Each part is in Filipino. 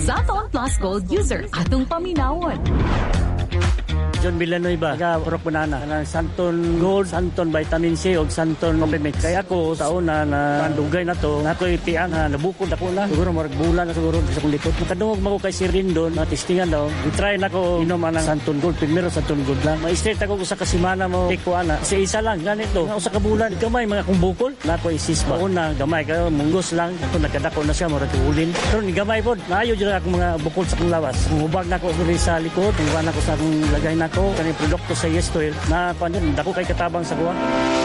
Santon Plus Gold user atong paminawon. John Villanueva, taga-Purok Banana, ng Santon Gold, Santon Vitamin C o Santon Coffee Mix. Kaya ako sa una na mandugay na to, na ako'y tiyan na nabukod ako na. Siguro marag bulan na siguro sa kong likod. Nakadungog mo ko kay Sir Rindon, testingan daw. I-try na ko inom ang Santon Gold. Primero Santon Gold lang. Ma-straight ako sa kasimana mo. Take ko ana. Isa lang, ganito. Nga sa kabulan, gamay mga kumbukol. Na ako isis ba. Una, gamay kayo, munggos lang. Ito nagkadako na siya, marag ulin. Pero ni gamay po, naayo dyan akong mga bukol sa kong lawas. Hubag na ako sa likod, hubag na ako sa akong lagay na ko kani produkto sa Yes12 na panon dako kay katabang sa kuha.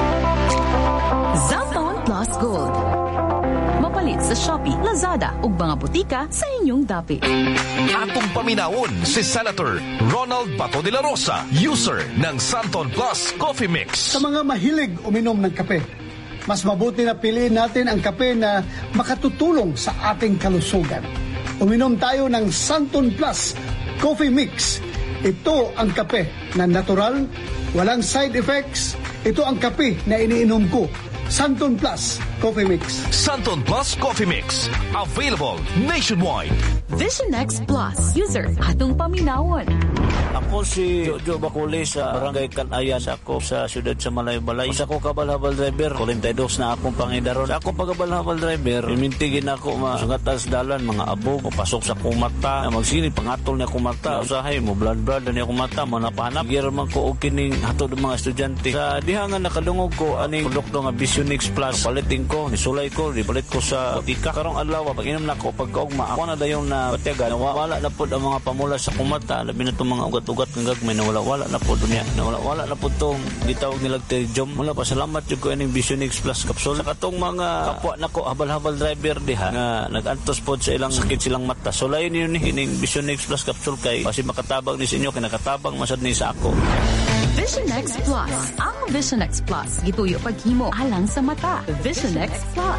Santon Plus Gold. Mapalit sa Shopee, Lazada ug mga butika sa inyong dapit. Atong paminawon si Senator Ronald Bato de la Rosa, user ng Santon Plus Coffee Mix. Sa mga mahilig uminom ng kape, mas mabuti na piliin natin ang kape na makatutulong sa ating kalusugan. Uminom tayo ng Santon Plus Coffee Mix. Ito ang kape na natural, walang side effects. Ito ang kape na iniinom ko. Santon Plus Coffee Mix. Santon Plus Coffee Mix. Available nationwide. Vision X Plus user atong paminawon. Ako si Jojo Bakulis sa Barangay Kanayan sa ako sa siyudad sa Malay-Balay. Sa ako kabal-habal driver, 42 na akong pangidaron. Sa ako pagkabal-habal driver, imintigin ako masungatan sa dalan, mga abog, o pasok sa kumata, magsinit, pangatol na kumata, usahay mo, blood na akong mata, manapanap. Giraman ko o kining hatod ng mga estudyante. Sa dihangan nakadungog ko, aning produkto nga Vision X Plus, palitin ko, nisulay ko, ipalit ko sa butika. Karong adlaw, pag inom na ko, pagkaugma, ako na dayon na patiagan, wala na po ang mga pamula sa kumata, labi na itong mga ugat-ugat ng gagmay na wala na po dunya, na wala na po itong gitawag nilang Teridium. Wala pa, salamat yung ko yung Vision X Plus capsule. Sa katong mga kapwa na ko, habal-habal driver diha, nga nag-antos po sa ilang sakit silang mata. So layon yun yung Vision X Plus capsule kay, kasi makatabang ni sa inyo, kinakatabang masad ni sa ako. Vision X Plus. Ang Vision X Plus, gituyo paghimo alang sa mata. Vision X Plus.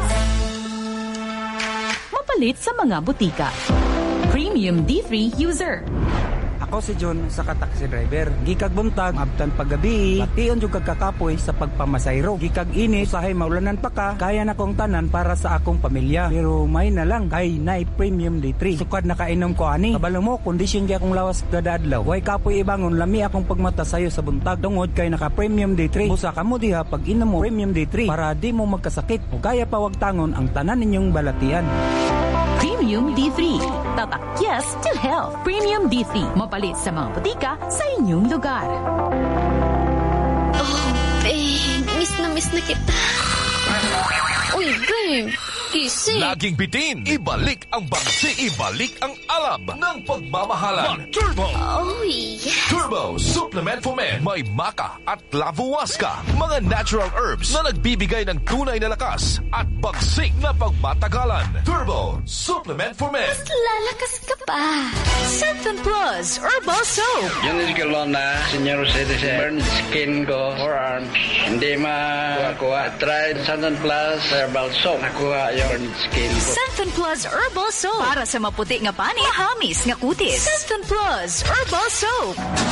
Mapalit sa mga butika. Premium D3 user. Ako si John sa taxi driver. Gikag buntag, abtan paggabi, pation jud kag kakapoy sa pagpamasayro. Gikag init, usahay maulanan pa ka, kaya na kong tanan para sa akong pamilya. Pero may na lang, kay naay Premium D3. Sukad nakainom ko ani. Kabalo mo, kondisyon gyud akong lawas kada adlaw. Way kapoy ibangon, lami akong pagmata sayo sa buntag. Tungod kay naka Premium D3. Busa ka mo diha pag inom mo Premium D3 para di mo magkasakit. O kaya pawag tangon ang tanan ninyong balatian. Premium D3. Tatak yes to health. Premium D3. Mapalit sa mga butika sa inyong lugar. Oh, babe. Miss na kita. Uy, babe. Gising. Laging bitin. Ibalik ang bagsi. Ibalik ang alab ng pagmamahalan. Turbo. Oh, yeah. Turbo Supplement for Men. May maca at lavuasca. Mga natural herbs na nagbibigay ng tunay na lakas at bagsik na pagmatagalan. Turbo Supplement for Men. Mas lalakas ka pa. Santon Plus Herbal Soap. Yan is galon na senior citizen. Burn skin ko, forearms. Hindi makuha. Try Santon Plus Herbal Soap. Nakuha yung burn skin ko. Santon Plus Herbal Soap. Para sa maputi nga pani, mahamis nga kutis. Santon Plus Herbal Soap.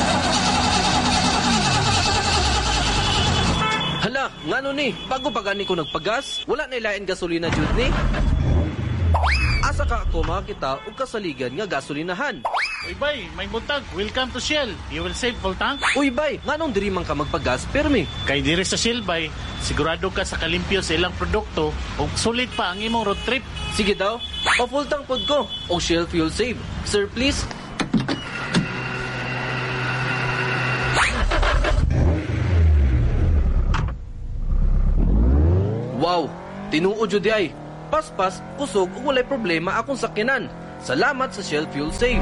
Hala, ngano ni? Bago pa gani ko nagpagas, wala na ilain gasolina jud ni. Asa ka ako makakita og kasaligan nga gasolinahan. Uy bay, may buntag. Welcome to Shell. You will save full tank. Uy bay, nganong diri man ka magpagas permi? Kay diri sa Shell bay, sigurado ka sa kalimpyo sa ilang produkto ug sulit pa ang imong road trip. Sige daw, pa-full tank pod ko og Shell Fuel Save. Sir, please. Wow, tinuod jud di ay. Paspas, kusog ug walay problema akong sakyanan. Salamat sa Shell Fuel Save.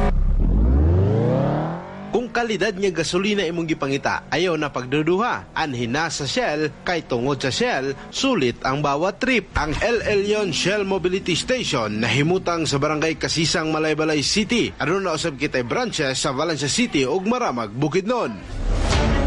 Kung kalidad nga gasolina imong gipangita, ayaw na pagduduha. Anhin na sa Shell, kay tungod sa Shell, sulit ang bawat trip. Ang El Elyon Shell Mobility Station na himutang sa Barangay Kasisang, Malaybalay City. Ano na usab kitay branches sa Valencia City ug Maramag, Bukidnon.